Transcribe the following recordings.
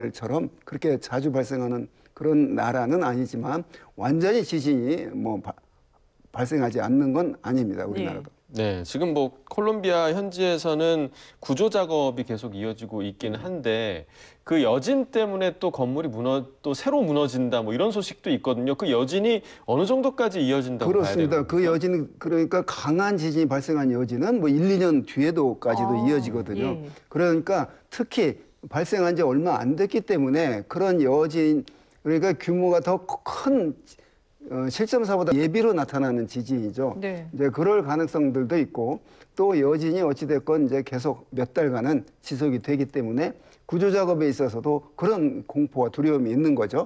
처럼 그렇게 자주 발생하는 그런 나라는 아니지만 완전히 지진이 발생하지 않는 건 아닙니다. 우리나라도. 네, 지금 콜롬비아 현지에서는 구조 작업이 계속 이어지고 있기는 한데 그 여진 때문에 또 건물이 또 새로 무너진다 이런 소식도 있거든요. 그 여진이 어느 정도까지 이어진다고 봐야 되는 그렇습니다. 그 여진 그러니까 강한 지진이 발생한 여진은 1, 2년 뒤에도까지도 이어지거든요. 그러니까 특히 발생한 지 얼마 안 됐기 때문에 그런 여진 그러니까 규모가 더 큰 7.4보다 예비로 나타나는 지진이죠. 네. 이제 그럴 가능성들도 있고 또 여진이 어찌됐건 이제 계속 몇 달간은 지속이 되기 때문에 구조 작업에 있어서도 그런 공포와 두려움이 있는 거죠.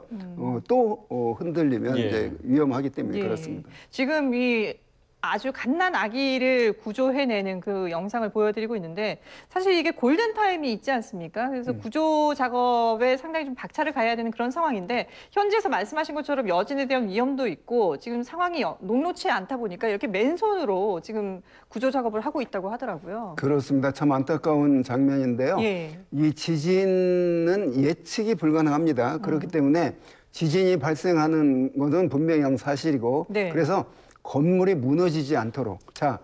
또 흔들리면 이제 위험하기 때문에 그렇습니다. 지금 이 아주 갓난 아기를 구조해내는 그 영상을 보여드리고 있는데 사실 이게 골든타임이 있지 않습니까? 그래서 구조 작업에 상당히 좀 박차를 가해야 되는 그런 상황인데 현지에서 말씀하신 것처럼 여진에 대한 위험도 있고 지금 상황이 녹록치 않다 보니까 이렇게 맨손으로 지금 구조 작업을 하고 있다고 하더라고요. 그렇습니다. 참 안타까운 장면인데요. 이 지진은 예측이 불가능합니다. 그렇기 때문에 지진이 발생하는 것은 분명히 사실이고 그래서 건물이 무너지지 않도록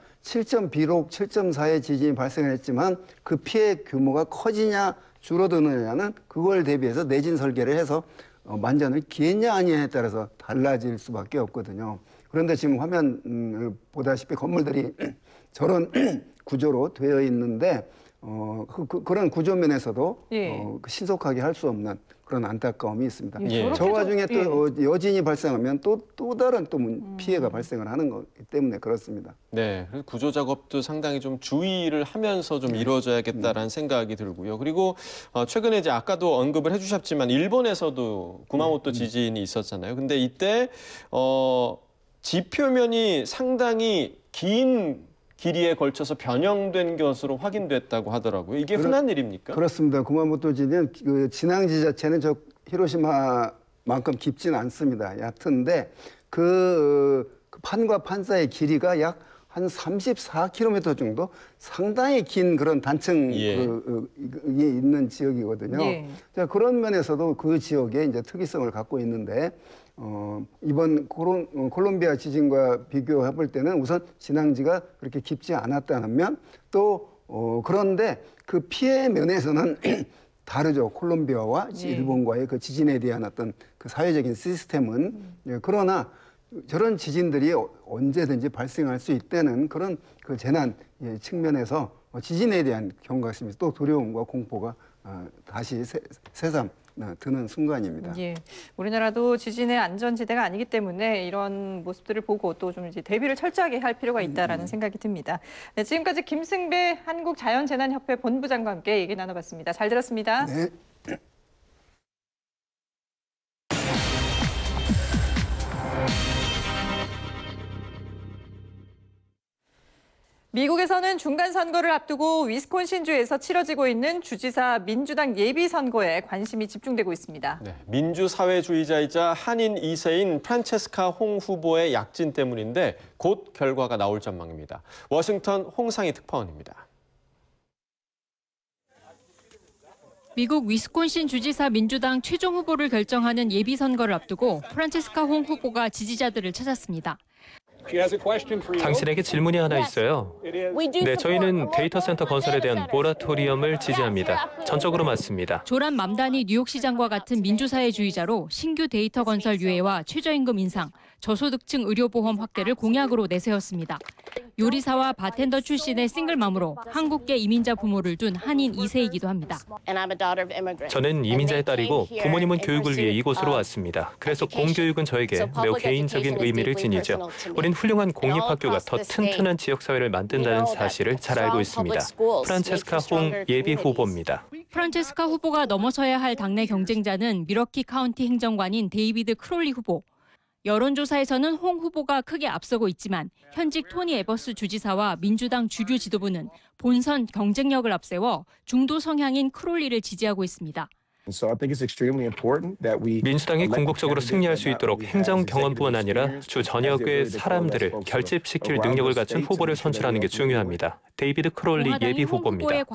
비록 7.4의 지진이 발생했지만 그 피해 규모가 커지냐 줄어드느냐는 그걸 대비해서 내진 설계를 해서 만전을 기했냐 아니냐에 따라서 달라질 수밖에 없거든요. 그런데 지금 화면을 보다시피 건물들이 저런 구조로 되어 있는데 그런 구조면에서도 신속하게 할 수 없는 그런 안타까움이 있습니다. 저 와중에 또 여진이 발생하면 또 다른 피해가 발생을 하는 거기 때문에 그렇습니다. 네, 구조 작업도 상당히 좀 주의를 하면서 좀 이루어져야겠다라는 생각이 들고요. 그리고 최근에 이제 아까도 언급을 해주셨지만 일본에서도 구마모토 지진이 있었잖아요. 근데 이때 지표면이 상당히 긴 길이에 걸쳐서 변형된 것으로 확인됐다고 하더라고요. 이게 흔한 일입니까? 그렇습니다. 구마모토 지진은 그 진앙지 자체는 저 히로시마만큼 깊지는 않습니다. 얕은데 그 판과 판 사이의 길이가 약 한 34km 정도 상당히 긴 그런 단층이 있는 지역이거든요. 자, 그런 면에서도 그 지역에 이제 특이성을 갖고 있는데 이번 콜롬비아 지진과 비교해 볼 때는 우선 진앙지가 그렇게 깊지 않았다는 면 또 그런데 그 피해 면에서는 다르죠. 콜롬비아와 일본과의 그 지진에 대한 어떤 그 사회적인 시스템은 그러나 저런 지진들이 언제든지 발생할 수 있다는 그런 그 재난 측면에서 지진에 대한 경각심이 또 두려움과 공포가 다시 새삼 드는 순간입니다. 우리나라도 지진의 안전지대가 아니기 때문에 이런 모습들을 보고 또 좀 이제 대비를 철저하게 할 필요가 있다라는 생각이 듭니다. 네, 지금까지 김승배 한국자연재난협회 본부장과 함께 얘기 나눠봤습니다. 잘 들었습니다. 네. 미국에서는 중간선거를 앞두고 위스콘신주에서 치러지고 있는 주지사 민주당 예비선거에 관심이 집중되고 있습니다. 네, 민주사회주의자이자 한인 2세인 프란체스카 홍 후보의 약진 때문인데 곧 결과가 나올 전망입니다. 워싱턴 홍상희 특파원입니다. 미국 위스콘신 주지사 민주당 최종 후보를 결정하는 예비선거를 앞두고 프란체스카 홍 후보가 지지자들을 찾았습니다. 당신에게 질문이 하나 있어요. 네, 저희는 데이터 센터 건설에 대한 모라토리엄을 지지합니다. 전적으로 맞습니다. 조란 맘다니 뉴욕시장과 같은 민주사회주의자로 신규 데이터 건설 유예와 최저임금 인상, 저소득층 의료보험 확대를 공약으로 내세웠습니다. 요리사와 바텐더 출신의 싱글맘으로 한국계 이민자 부모를 둔 한인 2세이기도 합니다. 저는 이민자의 딸이고 부모님은 교육을 위해 이곳으로 왔습니다. 그래서 공교육은 저에게 매우 개인적인 의미를 지니죠. 우린 훌륭한 공립학교가 더 튼튼한 지역사회를 만든다는 사실을 잘 알고 있습니다. 프란체스카 홍 예비 후보입니다. 프란체스카 후보가 넘어서야 할 당내 경쟁자는 미러키 카운티 행정관인 데이비드 크롤리 후보. 여론조사에서는 홍 후보가 크게 앞서고 있지만 현직 토니 에버스 주지사와 민주당 주류 지도부는 본선 경쟁력을 앞세워 중도 성향인 크롤리를 지지하고 있습니다. 민주당이 궁극적으로 승리할 수 있도록 행정 경험뿐 아니라 주 전역의 사람들을 결집시킬 능력을 갖춘 후보를 선출하는 게 중요합니다. 데이비드 크롤리 예비 후보입니다.